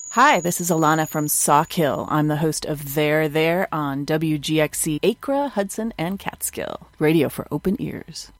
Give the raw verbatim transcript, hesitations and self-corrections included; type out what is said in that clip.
Hi, this is Alana from Sauk Hill. I'm the host of There There on W G X C Acra, Hudson, and Catskill. Radio for open ears.